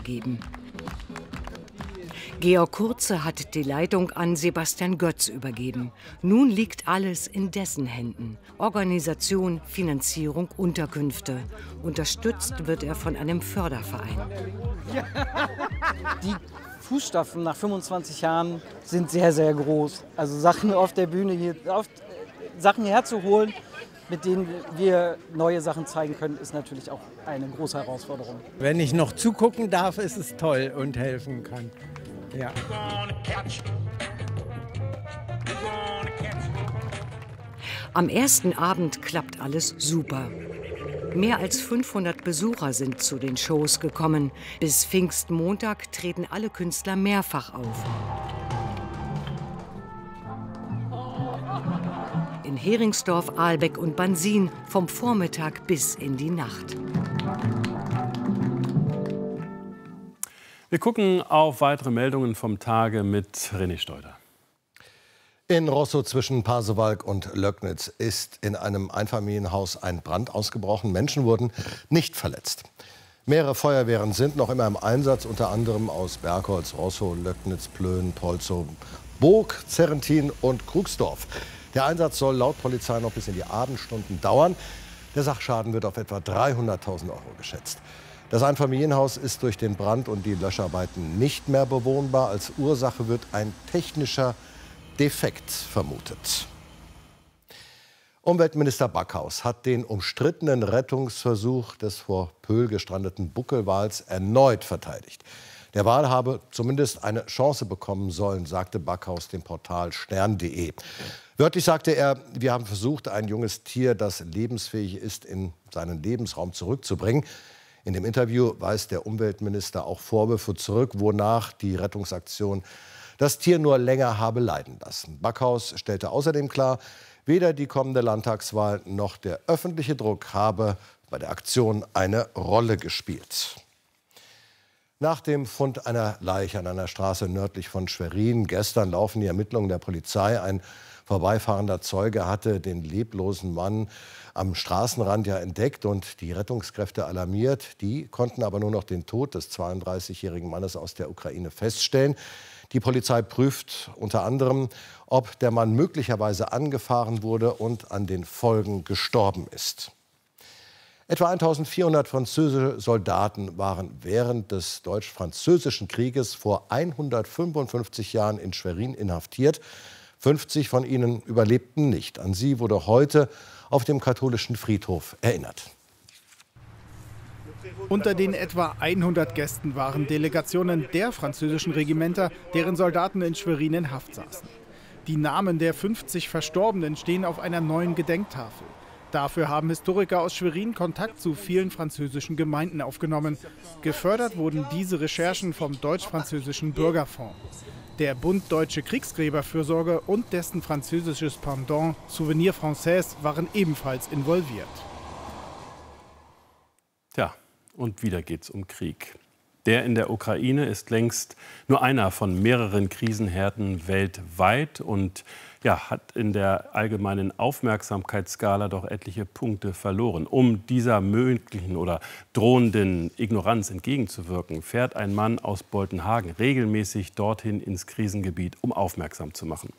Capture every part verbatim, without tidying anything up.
übergeben. Georg Kurze hat die Leitung an Sebastian Götz übergeben. Nun liegt alles in dessen Händen. Organisation, Finanzierung, Unterkünfte. Unterstützt wird er von einem Förderverein. Die Fußstapfen nach fünfundzwanzig Jahren sind sehr, sehr groß. Also Sachen auf der Bühne hier, auf, Sachen herzuholen, mit denen wir neue Sachen zeigen können, ist natürlich auch eine große Herausforderung. Wenn ich noch zugucken darf, ist es toll und helfen kann. Ja. Am ersten Abend klappt alles super. Mehr als fünfhundert Besucher sind zu den Shows gekommen. Bis Pfingstmontag treten alle Künstler mehrfach auf. In Heringsdorf, Ahlbeck und Bansin vom Vormittag bis in die Nacht. Wir gucken auf weitere Meldungen vom Tage mit René Steuder. In Rosso zwischen Pasewalk und Löcknitz ist in einem Einfamilienhaus ein Brand ausgebrochen. Menschen wurden nicht verletzt. Mehrere Feuerwehren sind noch immer im Einsatz, unter anderem aus Bergholz, Rosso, Löcknitz, Plön, Polzow, Burg, Zerrentin und Krugsdorf. Der Einsatz soll laut Polizei noch bis in die Abendstunden dauern. Der Sachschaden wird auf etwa dreihunderttausend Euro geschätzt. Das Einfamilienhaus ist durch den Brand und die Löscharbeiten nicht mehr bewohnbar. Als Ursache wird ein technischer Defekt vermutet. Umweltminister Backhaus hat den umstrittenen Rettungsversuch des vor Pöhl gestrandeten Buckelwals erneut verteidigt. Der Wal habe zumindest eine Chance bekommen sollen, sagte Backhaus dem Portal stern punkt de. Wörtlich sagte er, wir haben versucht, ein junges Tier, das lebensfähig ist, in seinen Lebensraum zurückzubringen. In dem Interview weist der Umweltminister auch Vorwürfe zurück, wonach die Rettungsaktion das Tier nur länger habe leiden lassen. Backhaus stellte außerdem klar, weder die kommende Landtagswahl noch der öffentliche Druck habe bei der Aktion eine Rolle gespielt. Nach dem Fund einer Leiche an einer Straße nördlich von Schwerin gestern laufen die Ermittlungen der Polizei. Ein vorbeifahrender Zeuge hatte den leblosen Mann am Straßenrand ja entdeckt und die Rettungskräfte alarmiert. Die konnten aber nur noch den Tod des zweiunddreißigjährigen Mannes aus der Ukraine feststellen. Die Polizei prüft unter anderem, ob der Mann möglicherweise angefahren wurde und an den Folgen gestorben ist. Etwa eintausendvierhundert französische Soldaten waren während des Deutsch-Französischen Krieges vor hundertfünfundfünfzig Jahren in Schwerin inhaftiert. fünfzig von ihnen überlebten nicht. An sie wurde heute auf dem katholischen Friedhof erinnert. Unter den etwa hundert Gästen waren Delegationen der französischen Regimenter, deren Soldaten in Schwerin in Haft saßen. Die Namen der fünfzig Verstorbenen stehen auf einer neuen Gedenktafel. Dafür haben Historiker aus Schwerin Kontakt zu vielen französischen Gemeinden aufgenommen. Gefördert wurden diese Recherchen vom Deutsch-Französischen Bürgerfonds. Der Bund Deutsche Kriegsgräberfürsorge und dessen französisches Pendant Souvenir Français waren ebenfalls involviert. Tja, und wieder geht's um Krieg. Der in der Ukraine ist längst nur einer von mehreren Krisenherden weltweit und ja, hat in der allgemeinen Aufmerksamkeitsskala doch etliche Punkte verloren. Um dieser möglichen oder drohenden Ignoranz entgegenzuwirken, fährt ein Mann aus Boltenhagen regelmäßig dorthin ins Krisengebiet, um aufmerksam zu machen.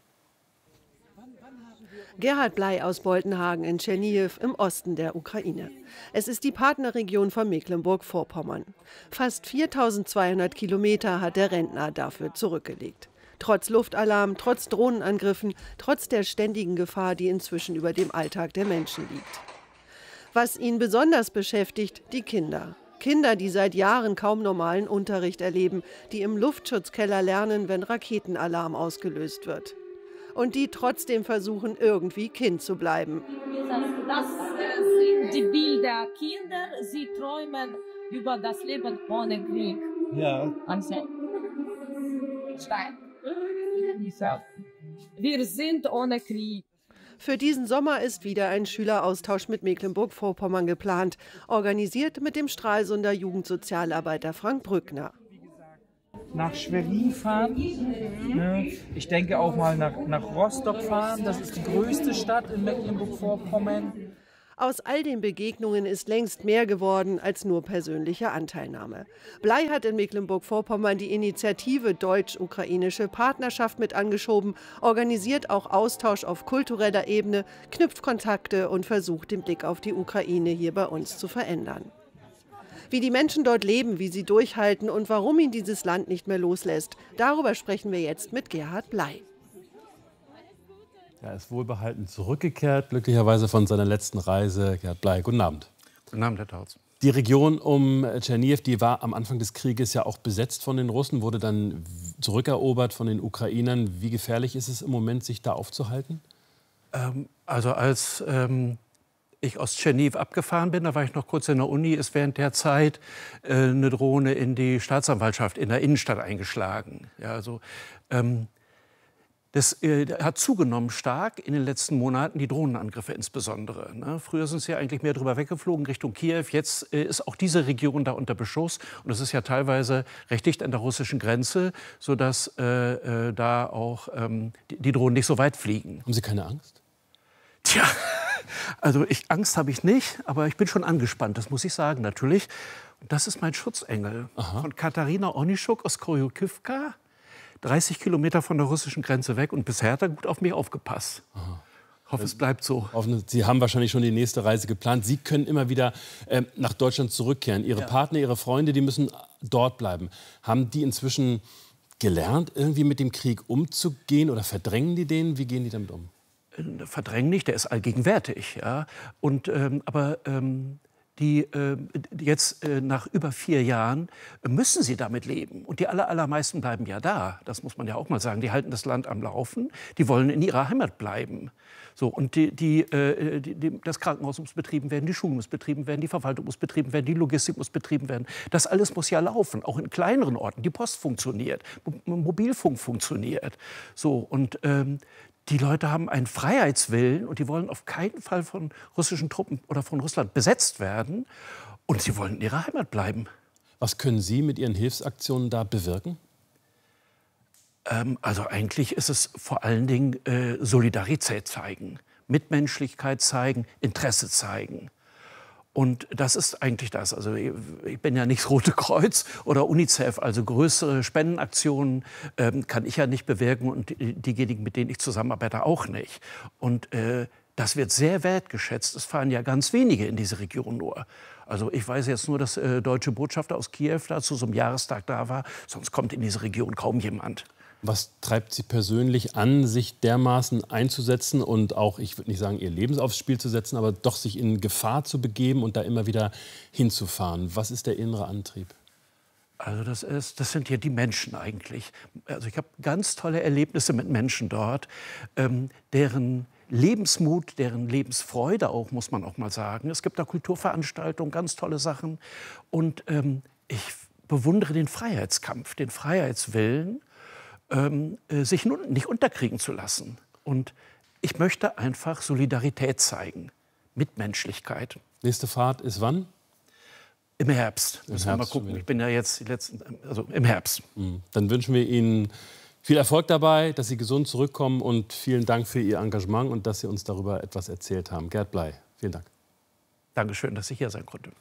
Gerhard Bley aus Boltenhagen in Tschernihiw im Osten der Ukraine. Es ist die Partnerregion von Mecklenburg-Vorpommern. Fast viertausendzweihundert Kilometer hat der Rentner dafür zurückgelegt. Trotz Luftalarm, trotz Drohnenangriffen, trotz der ständigen Gefahr, die inzwischen über dem Alltag der Menschen liegt. Was ihn besonders beschäftigt, die Kinder. Kinder, die seit Jahren kaum normalen Unterricht erleben, die im Luftschutzkeller lernen, wenn Raketenalarm ausgelöst wird. Und die trotzdem versuchen, irgendwie Kind zu bleiben. Das sind die Bilder Kinder, sie träumen über das Leben ohne Krieg. Ja. Wir sind ohne Krieg. Für diesen Sommer ist wieder ein Schüleraustausch mit Mecklenburg-Vorpommern geplant, organisiert mit dem Stralsunder Jugendsozialarbeiter Frank Brückner. Nach Schwerin fahren, ich denke auch mal nach, nach Rostock fahren, das ist die größte Stadt in Mecklenburg-Vorpommern. Aus all den Begegnungen ist längst mehr geworden als nur persönliche Anteilnahme. Blei hat in Mecklenburg-Vorpommern die Initiative Deutsch-Ukrainische Partnerschaft mit angeschoben, organisiert auch Austausch auf kultureller Ebene, knüpft Kontakte und versucht, den Blick auf die Ukraine hier bei uns zu verändern. Wie die Menschen dort leben, wie sie durchhalten und warum ihn dieses Land nicht mehr loslässt, darüber sprechen wir jetzt mit Gerhard Blei. Er ist wohlbehalten zurückgekehrt, glücklicherweise von seiner letzten Reise. Gerhard Blei, guten Abend. Guten Abend, Herr Tautz. Die Region um Tschernihiw, die war am Anfang des Krieges ja auch besetzt von den Russen, wurde dann zurückerobert von den Ukrainern. Wie gefährlich ist es im Moment, sich da aufzuhalten? Ähm, also als ähm, ich aus Tschernihiw abgefahren bin, da war ich noch kurz in der Uni, ist während der Zeit äh, eine Drohne in die Staatsanwaltschaft in der Innenstadt eingeschlagen. Ja, also, ähm, Das äh, hat zugenommen stark in den letzten Monaten, die Drohnenangriffe insbesondere. Ne? Früher sind sie ja eigentlich mehr drüber weggeflogen Richtung Kiew. Jetzt äh, ist auch diese Region da unter Beschuss. Und es ist ja teilweise recht dicht an der russischen Grenze, sodass äh, äh, da auch ähm, die, die Drohnen nicht so weit fliegen. Haben Sie keine Angst? Tja, also ich, Angst habe ich nicht, aber ich bin schon angespannt, das muss ich sagen, natürlich. Und das ist mein Schutzengel. Aha. Von Katharina Onischuk aus Koryokivka. dreißig Kilometer von der russischen Grenze weg und bisher hat er gut auf mich aufgepasst. Aha. Ich hoffe, es bleibt so. Sie haben wahrscheinlich schon die nächste Reise geplant. Sie können immer wieder äh, nach Deutschland zurückkehren. Ihre ja. Partner, Ihre Freunde, die müssen dort bleiben. Haben die inzwischen gelernt, irgendwie mit dem Krieg umzugehen oder verdrängen die den? Wie gehen die damit um? Verdrängen nicht, der ist allgegenwärtig. Ja? Und, ähm, aber... Ähm Die äh, jetzt äh, nach über vier Jahren äh, müssen sie damit leben. Und die aller, allermeisten bleiben ja da. Das muss man ja auch mal sagen. Die halten das Land am Laufen. Die wollen in ihrer Heimat bleiben. So, und die, die, äh, die, die, das Krankenhaus muss betrieben werden, die Schule muss betrieben werden, die Verwaltung muss betrieben werden, die Logistik muss betrieben werden. Das alles muss ja laufen, auch in kleineren Orten. Die Post funktioniert, Mo Mobilfunk funktioniert. So, und ähm, die Leute haben einen Freiheitswillen und die wollen auf keinen Fall von russischen Truppen oder von Russland besetzt werden. Und sie wollen in ihrer Heimat bleiben. Was können Sie mit Ihren Hilfsaktionen da bewirken? Ähm, also eigentlich ist es vor allen Dingen äh, Solidarität zeigen, Mitmenschlichkeit zeigen, Interesse zeigen. Und das ist eigentlich das. Also ich bin ja nicht das Rote Kreuz oder UNICEF, also größere Spendenaktionen ähm, kann ich ja nicht bewirken und diejenigen, mit denen ich zusammenarbeite, auch nicht. Und äh, das wird sehr wertgeschätzt. Es fahren ja ganz wenige in diese Region nur. Also ich weiß jetzt nur, dass äh, deutsche Botschafter aus Kiew da zu so einem Jahrestag da war. Sonst kommt in diese Region kaum jemand. Was treibt Sie persönlich an, sich dermaßen einzusetzen und auch, ich würde nicht sagen, Ihr Leben aufs Spiel zu setzen, aber doch sich in Gefahr zu begeben und da immer wieder hinzufahren? Was ist der innere Antrieb? Also das, ist, das sind ja die Menschen eigentlich. Also ich habe ganz tolle Erlebnisse mit Menschen dort, ähm, deren Lebensmut, deren Lebensfreude auch, muss man auch mal sagen. Es gibt da Kulturveranstaltungen, ganz tolle Sachen. Und ähm, ich bewundere den Freiheitskampf, den Freiheitswillen, Ähm, äh, sich nun nicht unterkriegen zu lassen. Und ich möchte einfach Solidarität zeigen, Mitmenschlichkeit. Nächste Fahrt ist wann? Im Herbst. Im Müssen Herbst wir mal gucken. Ich bin ja jetzt die letzten, also im Herbst. Mhm. Dann wünschen wir Ihnen viel Erfolg dabei, dass Sie gesund zurückkommen und vielen Dank für Ihr Engagement und dass Sie uns darüber etwas erzählt haben. Gerhard Blei, vielen Dank. Dankeschön, dass ich hier sein konnte.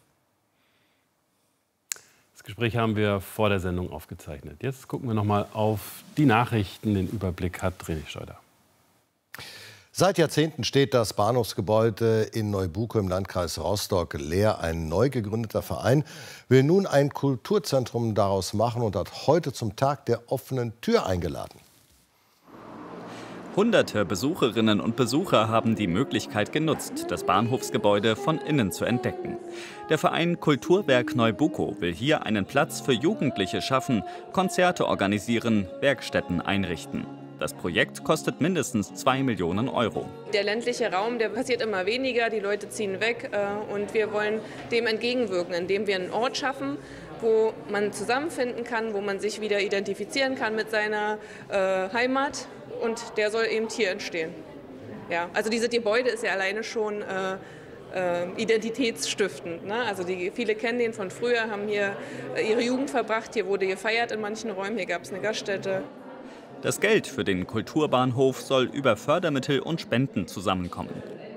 Das Gespräch haben wir vor der Sendung aufgezeichnet. Jetzt gucken wir noch mal auf die Nachrichten. Den Überblick hat René Schröder. Seit Jahrzehnten steht das Bahnhofsgebäude in Neubuko im Landkreis Rostock leer. Ein neu gegründeter Verein will nun ein Kulturzentrum daraus machen und hat heute zum Tag der offenen Tür eingeladen. Hunderte Besucherinnen und Besucher haben die Möglichkeit genutzt, das Bahnhofsgebäude von innen zu entdecken. Der Verein Kulturwerk Neubuko will hier einen Platz für Jugendliche schaffen, Konzerte organisieren, Werkstätten einrichten. Das Projekt kostet mindestens zwei Millionen Euro. Der ländliche Raum, der passiert immer weniger, die Leute ziehen weg äh, und wir wollen dem entgegenwirken, indem wir einen Ort schaffen, wo man zusammenfinden kann, wo man sich wieder identifizieren kann mit seiner äh, Heimat. Und der soll eben hier entstehen. Ja, also dieses Gebäude ist ja alleine schon äh, äh, identitätsstiftend. Ne? Also die, viele kennen den von früher, haben hier äh, ihre Jugend verbracht. Hier wurde gefeiert in manchen Räumen, hier gab es eine Gaststätte. Das Geld für den Kulturbahnhof soll über Fördermittel und Spenden zusammenkommen.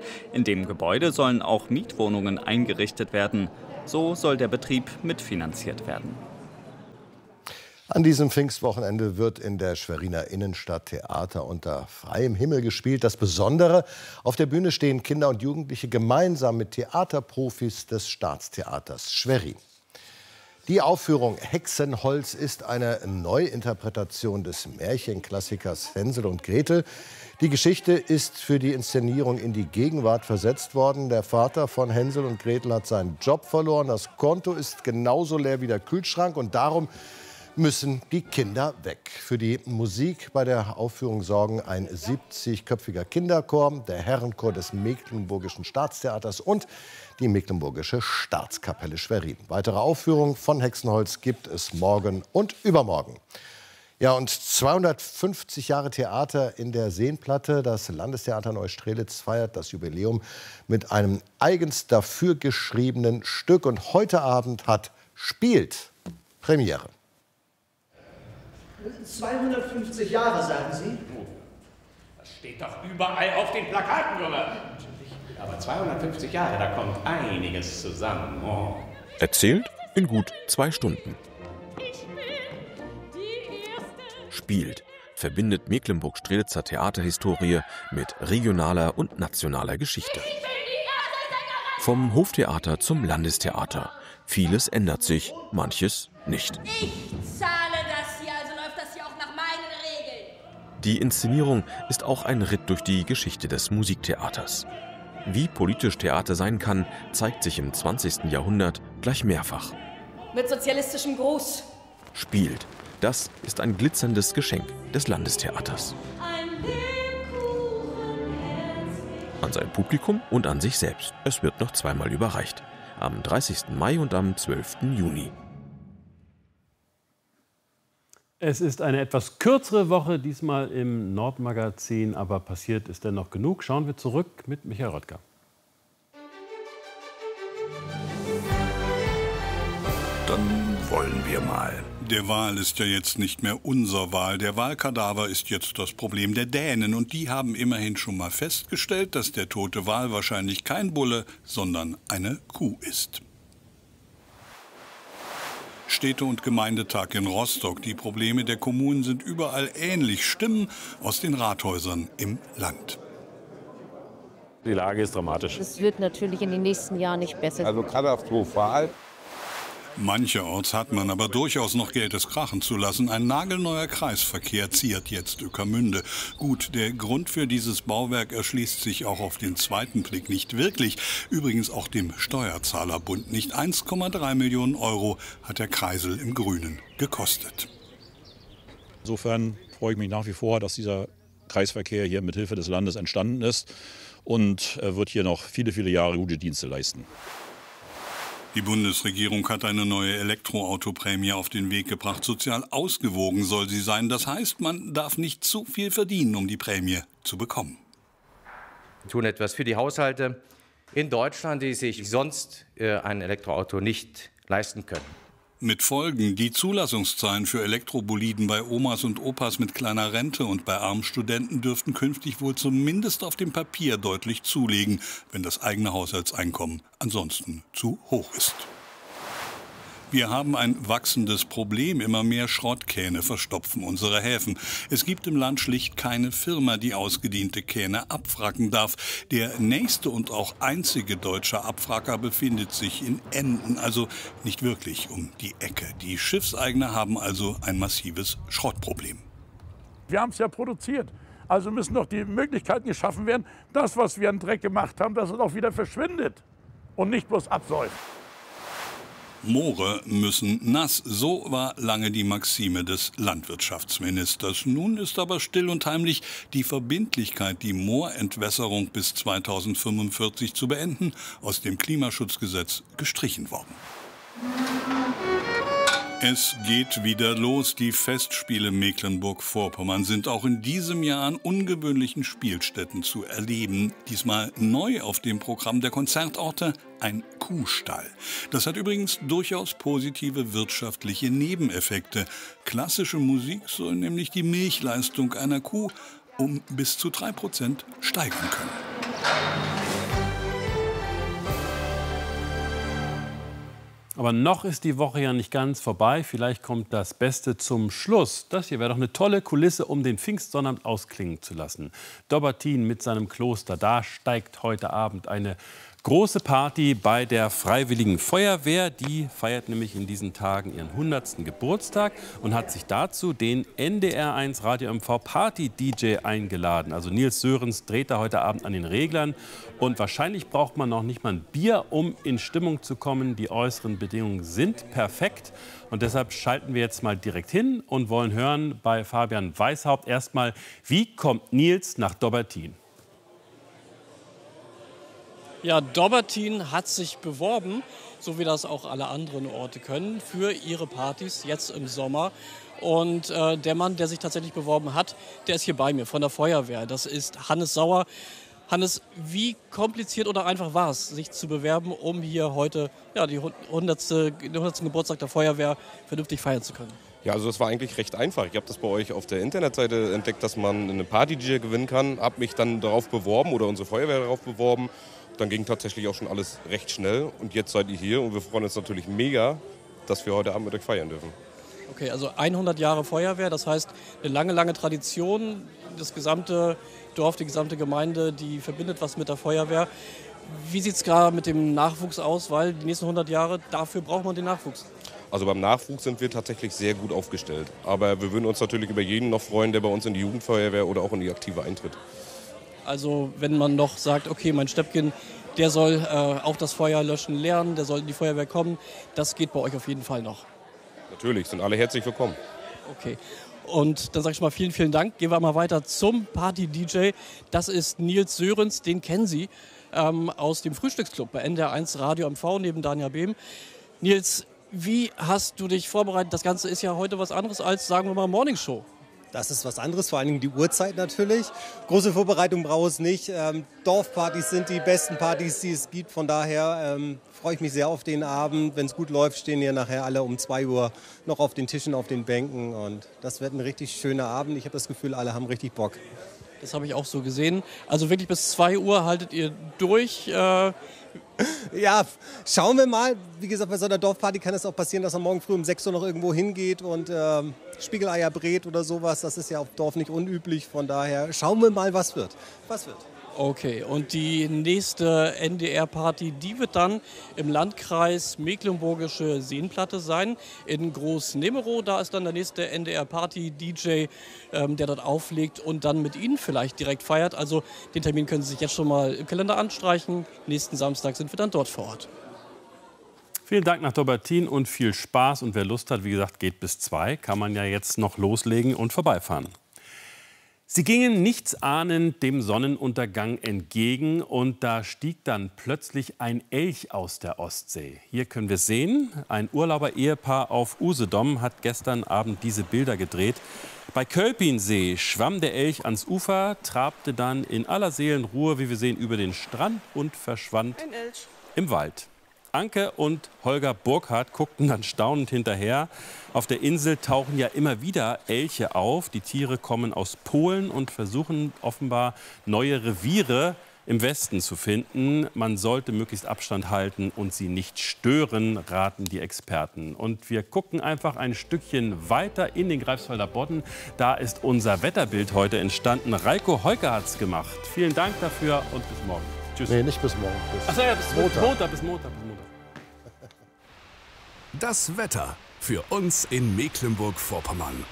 In dem Gebäude sollen auch Mietwohnungen eingerichtet werden. So soll der Betrieb mitfinanziert werden. An diesem Pfingstwochenende wird in der Schweriner Innenstadt Theater unter freiem Himmel gespielt. Das Besondere: Auf der Bühne stehen Kinder und Jugendliche gemeinsam mit Theaterprofis des Staatstheaters Schwerin. Die Aufführung Hexenholz ist eine Neuinterpretation des Märchenklassikers Hänsel und Gretel. Die Geschichte ist für die Inszenierung in die Gegenwart versetzt worden. Der Vater von Hänsel und Gretel hat seinen Job verloren. Das Konto ist genauso leer wie der Kühlschrank und darum müssen die Kinder weg. Für die Musik bei der Aufführung sorgen ein siebzigköpfiger Kinderchor, der Herrenchor des Mecklenburgischen Staatstheaters und die Mecklenburgische Staatskapelle Schwerin. Weitere Aufführungen von Hexenholz gibt es morgen und übermorgen. Ja, und zweihundertfünfzig Jahre Theater in der Seenplatte. Das Landestheater Neustrelitz feiert das Jubiläum mit einem eigens dafür geschriebenen Stück. Und heute Abend hat Spielt Premiere. zweihundertfünfzig Jahre, sagen Sie? Das steht doch überall auf den Plakaten, Junge. Aber zweihundertfünfzig Jahre, da kommt einiges zusammen. Oh. Erzählt in gut zwei Stunden. Spielt verbindet Mecklenburg-Strelitzer Theaterhistorie mit regionaler und nationaler Geschichte. Vom Hoftheater zum Landestheater. Vieles ändert sich, manches nicht. Ich zahle das hier, also läuft das hier auch nach meinen Regeln. Die Inszenierung ist auch ein Ritt durch die Geschichte des Musiktheaters. Wie politisch Theater sein kann, zeigt sich im zwanzigsten Jahrhundert gleich mehrfach. Mit sozialistischem Gruß. Spielt. Das ist ein glitzerndes Geschenk des Landestheaters. An sein Publikum und an sich selbst. Es wird noch zweimal überreicht. Am dreißigsten Mai und am zwölften Juni. Es ist eine etwas kürzere Woche, diesmal im Nordmagazin, aber passiert ist dennoch genug. Schauen wir zurück mit Michael Röttger. Dann wollen wir mal. Der Wal ist ja jetzt nicht mehr unser Wal. Der Walkadaver ist jetzt das Problem der Dänen. Und die haben immerhin schon mal festgestellt, dass der tote Wal wahrscheinlich kein Bulle, sondern eine Kuh ist. Städte- und Gemeindetag in Rostock. Die Probleme der Kommunen sind überall ähnlich. Stimmen aus den Rathäusern im Land. Die Lage ist dramatisch. Es wird natürlich in den nächsten Jahren nicht besser. Also katastrophal. Mancherorts hat man aber durchaus noch Geld, es krachen zu lassen. Ein nagelneuer Kreisverkehr ziert jetzt Ueckermünde. Gut, der Grund für dieses Bauwerk erschließt sich auch auf den zweiten Blick nicht wirklich. Übrigens auch dem Steuerzahlerbund nicht. eins Komma drei Millionen Euro hat der Kreisel im Grünen gekostet. Insofern freue ich mich nach wie vor, dass dieser Kreisverkehr hier mit Hilfe des Landes entstanden ist und er wird hier noch viele, viele Jahre gute Dienste leisten. Die Bundesregierung hat eine neue Elektroautoprämie auf den Weg gebracht. Sozial ausgewogen soll sie sein. Das heißt, man darf nicht zu viel verdienen, um die Prämie zu bekommen. Wir tun etwas für die Haushalte in Deutschland, die sich sonst äh, ein Elektroauto nicht leisten können. Mit Folgen: Die Zulassungszahlen für Elektroboliden bei Omas und Opas mit kleiner Rente und bei armen Studenten dürften künftig wohl zumindest auf dem Papier deutlich zulegen, wenn das eigene Haushaltseinkommen ansonsten zu hoch ist. Wir haben ein wachsendes Problem. Immer mehr Schrottkähne verstopfen unsere Häfen. Es gibt im Land schlicht keine Firma, die ausgediente Kähne abwracken darf. Der nächste und auch einzige deutsche Abwracker befindet sich in Emden, also nicht wirklich um die Ecke. Die Schiffseigner haben also ein massives Schrottproblem. Wir haben es ja produziert. Also müssen doch die Möglichkeiten geschaffen werden, das, was wir an Dreck gemacht haben, dass es auch wieder verschwindet und nicht bloß absäuft. Moore müssen nass, so war lange die Maxime des Landwirtschaftsministers. Nun ist aber still und heimlich die Verbindlichkeit, die Moorentwässerung bis zweitausendfünfundvierzig zu beenden, aus dem Klimaschutzgesetz gestrichen worden. Es geht wieder los. Die Festspiele Mecklenburg-Vorpommern sind auch in diesem Jahr an ungewöhnlichen Spielstätten zu erleben. Diesmal neu auf dem Programm der Konzertorte ein Kuhstall. Das hat übrigens durchaus positive wirtschaftliche Nebeneffekte. Klassische Musik soll nämlich die Milchleistung einer Kuh um bis zu drei Prozent steigern können. Aber noch ist die Woche ja nicht ganz vorbei. Vielleicht kommt das Beste zum Schluss. Das hier wäre doch eine tolle Kulisse, um den Pfingstsonnabend ausklingen zu lassen. Dobbertin mit seinem Kloster. Da steigt heute Abend eine große Party bei der Freiwilligen Feuerwehr. Die feiert nämlich in diesen Tagen ihren hundertsten Geburtstag und hat sich dazu den N D R eins Radio M V Party D J eingeladen. Also Nils Sörensen dreht da heute Abend an den Reglern. Und wahrscheinlich braucht man noch nicht mal ein Bier, um in Stimmung zu kommen. Die äußeren Bedingungen sind perfekt. Und deshalb schalten wir jetzt mal direkt hin und wollen hören bei Fabian Weishaupt erstmal, wie kommt Nils nach Dobbertin? Ja, Dobbertin hat sich beworben, so wie das auch alle anderen Orte können, für ihre Partys jetzt im Sommer. Und äh, der Mann, der sich tatsächlich beworben hat, der ist hier bei mir von der Feuerwehr. Das ist Hannes Sauer. Hannes, wie kompliziert oder einfach war es, sich zu bewerben, um hier heute ja, die hundertsten den hundertsten Geburtstag der Feuerwehr vernünftig feiern zu können? Ja, also das war eigentlich recht einfach. Ich habe das bei euch auf der Internetseite entdeckt, dass man eine Party-D J gewinnen kann. Habe mich dann darauf beworben oder unsere Feuerwehr darauf beworben. Dann ging tatsächlich auch schon alles recht schnell. Und jetzt seid ihr hier und wir freuen uns natürlich mega, dass wir heute Abend mit euch feiern dürfen. Okay, also hundert Jahre Feuerwehr, das heißt eine lange, lange Tradition. Das gesamte Dorf, die gesamte Gemeinde, die verbindet was mit der Feuerwehr. Wie sieht es gerade mit dem Nachwuchs aus? Weil die nächsten hundert Jahre, dafür braucht man den Nachwuchs. Also beim Nachwuchs sind wir tatsächlich sehr gut aufgestellt. Aber wir würden uns natürlich über jeden noch freuen, der bei uns in die Jugendfeuerwehr oder auch in die Aktive eintritt. Also wenn man noch sagt, okay, mein Steppken, der soll äh, auch das Feuer löschen lernen, der soll in die Feuerwehr kommen, das geht bei euch auf jeden Fall noch. Natürlich, sind alle herzlich willkommen. Okay, und dann sage ich mal vielen, vielen Dank. Gehen wir mal weiter zum Party-D J. Das ist Nils Sörensen, den kennen Sie ähm, aus dem Frühstücksclub bei N D R eins Radio M V neben Daniel Behm. Nils, wie hast du dich vorbereitet? Das Ganze ist ja heute was anderes als, sagen wir mal, Morningshow. Das ist was anderes, vor allen Dingen die Uhrzeit natürlich. Große Vorbereitung brauche es nicht. Ähm, Dorfpartys sind die besten Partys, die es gibt. Von daher ähm, freue ich mich sehr auf den Abend. Wenn es gut läuft, stehen hier nachher alle um zwei Uhr noch auf den Tischen, auf den Bänken. Und das wird ein richtig schöner Abend. Ich habe das Gefühl, alle haben richtig Bock. Das habe ich auch so gesehen. Also wirklich bis zwei Uhr haltet ihr durch. Äh Ja, schauen wir mal. Wie gesagt, bei so einer Dorfparty kann es auch passieren, dass man morgen früh um sechs Uhr noch irgendwo hingeht und ähm, Spiegeleier brät oder sowas. Das ist ja auf Dorf nicht unüblich. Von daher schauen wir mal, was wird. Was wird. Okay, und die nächste N D R-Party, die wird dann im Landkreis Mecklenburgische Seenplatte sein, in Groß-Nemerow. Da ist dann der nächste N D R-Party-D J, ähm, der dort auflegt und dann mit Ihnen vielleicht direkt feiert. Also den Termin können Sie sich jetzt schon mal im Kalender anstreichen. Nächsten Samstag sind wir dann dort vor Ort. Vielen Dank nach Dobbertin und viel Spaß. Und wer Lust hat, wie gesagt, geht bis zwei. Kann man ja jetzt noch loslegen und vorbeifahren. Sie gingen nichtsahnend dem Sonnenuntergang entgegen und da stieg dann plötzlich ein Elch aus der Ostsee. Hier können wir sehen, ein Urlauber-Ehepaar auf Usedom hat gestern Abend diese Bilder gedreht. Bei Kölpinsee schwamm der Elch ans Ufer, trabte dann in aller Seelenruhe, wie wir sehen, über den Strand und verschwand im Wald. Anke und Holger Burkhardt guckten dann staunend hinterher. Auf der Insel tauchen ja immer wieder Elche auf. Die Tiere kommen aus Polen und versuchen offenbar neue Reviere im Westen zu finden. Man sollte möglichst Abstand halten und sie nicht stören, raten die Experten. Und wir gucken einfach ein Stückchen weiter in den Greifswalder Bodden. Da ist unser Wetterbild heute entstanden. Reiko Heuke hat es gemacht. Vielen Dank dafür und bis morgen. Tschüss. Nee, nicht bis morgen. Bis Ach so, ja, bis Montag. Montag, bis Montag, bis Montag. Das Wetter für uns in Mecklenburg-Vorpommern.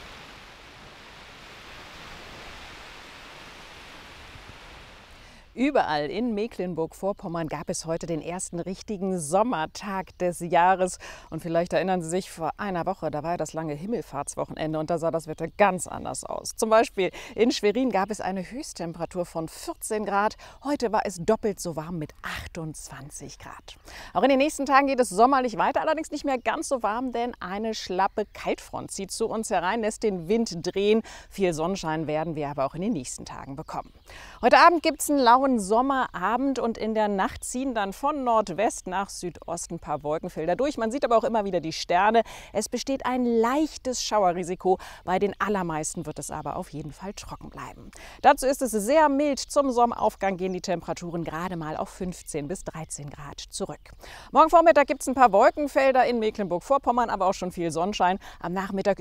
Überall in Mecklenburg-Vorpommern gab es heute den ersten richtigen Sommertag des Jahres. Und vielleicht erinnern Sie sich, vor einer Woche, da war ja das lange Himmelfahrtswochenende und da sah das Wetter ganz anders aus. Zum Beispiel in Schwerin gab es eine Höchsttemperatur von vierzehn Grad. Heute war es doppelt so warm mit achtundzwanzig Grad. Auch in den nächsten Tagen geht es sommerlich weiter, allerdings nicht mehr ganz so warm, denn eine schlappe Kaltfront zieht zu uns herein, lässt den Wind drehen. Viel Sonnenschein werden wir aber auch in den nächsten Tagen bekommen. Heute Abend gibt es einen lauen grauen Sommerabend und in der Nacht ziehen dann von Nordwest nach Südosten ein paar Wolkenfelder durch. Man sieht aber auch immer wieder die Sterne. Es besteht ein leichtes Schauerrisiko. Bei den allermeisten wird es aber auf jeden Fall trocken bleiben. Dazu ist es sehr mild. Zum Sonnenaufgang gehen die Temperaturen gerade mal auf fünfzehn bis dreizehn Grad zurück. Morgen Vormittag gibt es ein paar Wolkenfelder in Mecklenburg-Vorpommern, aber auch schon viel Sonnenschein. Am Nachmittag